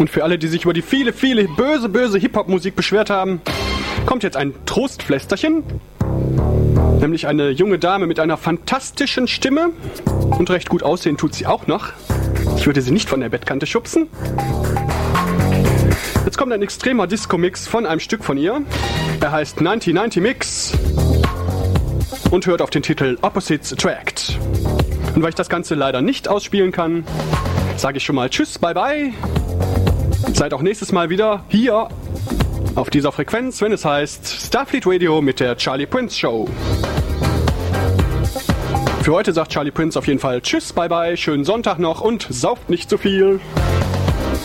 Und für alle, die sich über die viele böse Hip-Hop-Musik beschwert haben, kommt jetzt ein Trostpflästerchen. Nämlich eine junge Dame mit einer fantastischen Stimme. Und recht gut aussehen tut sie auch noch. Ich würde sie nicht von der Bettkante schubsen. Jetzt kommt ein extremer Disco-Mix von einem Stück von ihr. Er heißt 9090 Mix und hört auf den Titel Opposites Attract. Und weil ich das Ganze leider nicht ausspielen kann, sage ich schon mal Tschüss, bye bye. Seid auch nächstes Mal wieder hier auf dieser Frequenz, wenn es heißt Starfleet Radio mit der Charlie Prince Show. Für heute sagt Charlie Prince auf jeden Fall Tschüss, bye bye, schönen Sonntag noch und sauft nicht zu viel.